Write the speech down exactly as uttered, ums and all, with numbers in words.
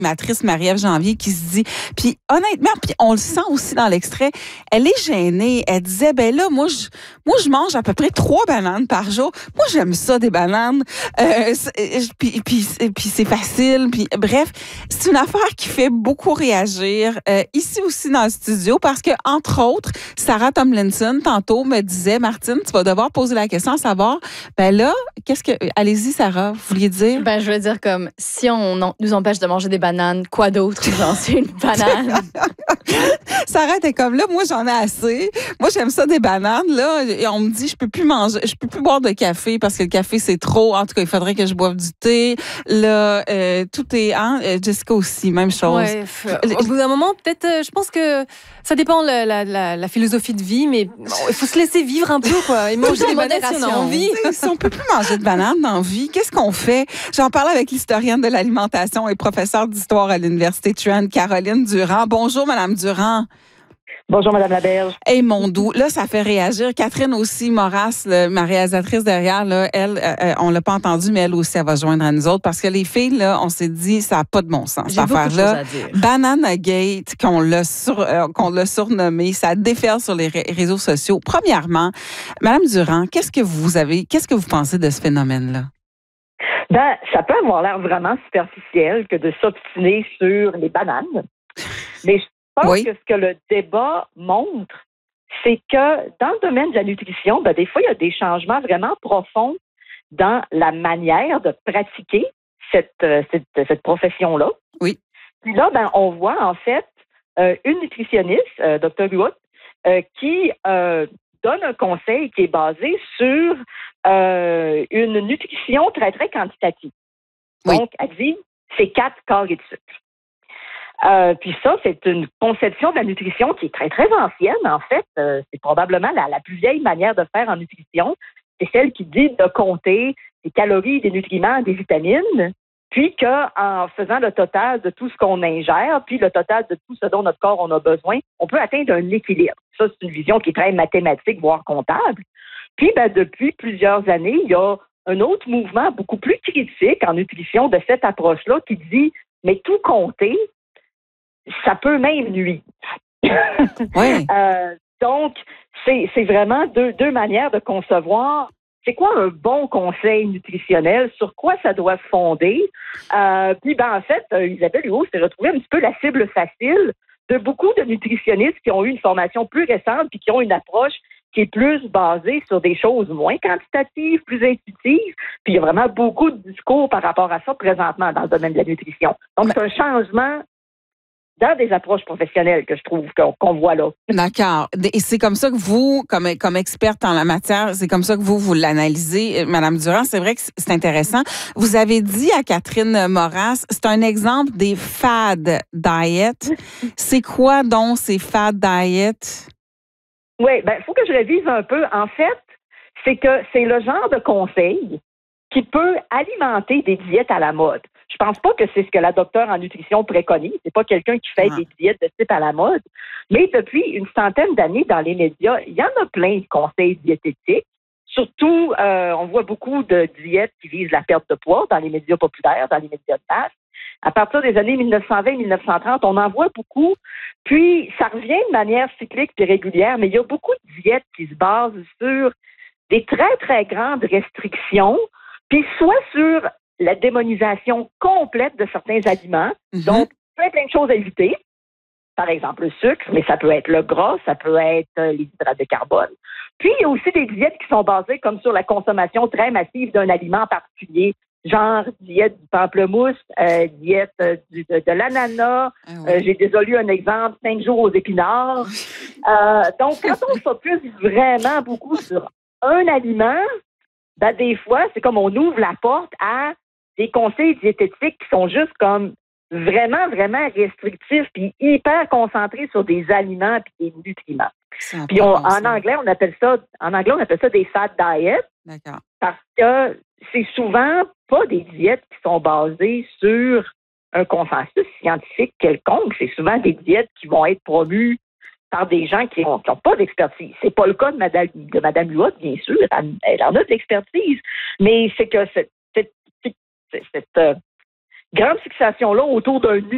Matrice Marie-Ève Janvier qui se dit, puis honnêtement, puis on le sent aussi dans l'extrait, elle est gênée. Elle disait, ben là, moi, je, moi, je mange à peu près trois bananes par jour. Moi, j'aime ça, des bananes. Euh, puis, puis, puis c'est facile. Puis, bref, c'est une affaire qui fait beaucoup réagir euh, ici aussi dans le studio parce que, entre autres, Sarah Tomlinson, tantôt, me disait, Martine, tu vas devoir poser la question à savoir, ben là, qu'est-ce que... Allez-y, Sarah, vous vouliez dire? Ben, je veux dire comme, si on, on nous empêche de manger des bananes, quoi d'autre? J'en suis une banane. Sarah était comme là, moi j'en ai assez. Moi j'aime ça des bananes là. Et on me dit je peux plus manger, je peux plus boire de café parce que le café c'est trop. En tout cas il faudrait que je boive du thé. Là euh, tout est hein. Jessica aussi même chose. Ouais, au bout d'un moment peut-être, euh, je pense que ça dépend de la, la, la, la philosophie de vie, mais bon, il faut se laisser vivre un peu quoi. Et manger des bananes si on a envie. Si on peut plus manger de bananes dans la vie, qu'est-ce qu'on fait? J'en parle avec l'historienne de l'alimentation et professeure d'histoire à l'Université Trent, Caroline Durand. Bonjour, Madame Durand. Bonjour, Madame Laberge. Hey, mon doux. Là, ça fait réagir. Catherine aussi, Moras, le, ma réalisatrice derrière, là, elle, euh, on l'a pas entendue, mais elle aussi, elle va se joindre à nous autres parce que les filles, là, on s'est dit, ça n'a pas de bon sens, cette affaire-là. Banana Gate, qu'on l'a, sur, euh, qu'on l'a surnommé, ça déferle sur les ré- réseaux sociaux. Premièrement, Madame Durand, qu'est-ce que vous avez, qu'est-ce que vous pensez de ce phénomène-là? Ben, ça peut avoir l'air vraiment superficiel que de s'obstiner sur les bananes. Mais je pense oui. que ce que le débat montre, c'est que dans le domaine de la nutrition, ben, des fois, il y a des changements vraiment profonds dans la manière de pratiquer cette, cette, cette profession-là. Oui. Puis là, ben, on voit en fait euh, une nutritionniste, euh, Dr Ruot, euh, qui euh, donne un conseil qui est basé sur euh, une nutrition très, très quantitative. Oui. Donc, elle dit, c'est quatre carrés de sucre. Euh, puis ça, c'est une conception de la nutrition qui est très, très ancienne. En fait, euh, c'est probablement la, la plus vieille manière de faire en nutrition. C'est celle qui dit de compter des calories, des nutriments, des vitamines, puis qu'en faisant le total de tout ce qu'on ingère, puis le total de tout ce dont notre corps en a besoin, on peut atteindre un équilibre. Ça, c'est une vision qui est très mathématique, voire comptable. Puis, ben, depuis plusieurs années, il y a un autre mouvement beaucoup plus critique en nutrition de cette approche-là qui dit, mais tout compter, ça peut même nuire. Oui. euh, donc, c'est, c'est vraiment deux, deux manières de concevoir. C'est quoi un bon conseil nutritionnel? Sur quoi ça doit se fonder? Euh, puis, ben, en fait, Isabelle Huot s'est retrouvée un petit peu la cible facile de beaucoup de nutritionnistes qui ont eu une formation plus récente puis qui ont une approche qui est plus basée sur des choses moins quantitatives, plus intuitives. Puis, il y a vraiment beaucoup de discours par rapport à ça présentement dans le domaine de la nutrition. Donc, c'est un changement dans des approches professionnelles que je trouve qu'on, qu'on voit là. D'accord. Et c'est comme ça que vous, comme, comme experte en la matière, c'est comme ça que vous, vous l'analysez, Madame Durand. C'est vrai que c'est intéressant. Vous avez dit à Catherine Moras, c'est un exemple des fad diet. C'est quoi donc ces fad diet? Oui, ben, il faut que je révise un peu. En fait, c'est que c'est le genre de conseil qui peut alimenter des diètes à la mode. Je pense pas que c'est ce que la docteure en nutrition préconise. C'est pas quelqu'un qui fait ah. des diètes de type à la mode. Mais depuis une centaine d'années dans les médias, il y en a plein de conseils diététiques. Surtout, euh, on voit beaucoup de diètes qui visent la perte de poids dans les médias populaires, dans les médias de masse. À partir des années dix-neuf cent vingt dix-neuf cent trente, on en voit beaucoup. Puis, ça revient de manière cyclique et régulière, mais il y a beaucoup de diètes qui se basent sur des très, très grandes restrictions, puis soit sur la démonisation complète de certains aliments. Mm-hmm. Donc, plein, plein de choses à éviter. Par exemple, le sucre, mais ça peut être le gras, ça peut être les hydrates de carbone. Puis, il y a aussi des diètes qui sont basées comme sur la consommation très massive d'un aliment particulier, genre diète du pamplemousse, euh, diète euh, du, de, de l'ananas. Ah oui. euh, j'ai déjà lu un exemple, cinq jours aux épinards. euh, donc, quand on focus vraiment beaucoup sur un aliment, ben, des fois, c'est comme on ouvre la porte à des conseils diététiques qui sont juste comme vraiment, vraiment restrictifs puis hyper concentrés sur des aliments puis des nutriments. Puis on, en anglais, on appelle ça, en anglais, on appelle ça des fad diets. D'accord. Parce que c'est souvent pas des diètes qui sont basées sur un consensus scientifique quelconque. C'est souvent des diètes qui vont être promues par des gens qui n'ont pas d'expertise. C'est pas le cas de Madame, de Madame Huot, bien sûr. Elle, elle en a de l'expertise. Mais c'est que cette, cette, cette, cette euh, grande fixation-là autour d'un